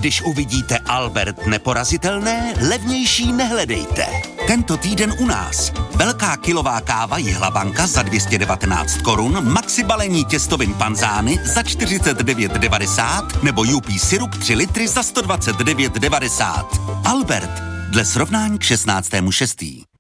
Když uvidíte Albert neporazitelné, levnější nehledejte. Tento týden u nás. Velká kilová káva Jihlabanka za 219 korun, maxi balení těstovin panzány za 49,90 nebo UP syrup 3 litry za 129,90. Albert, dle srovnání k 16.6.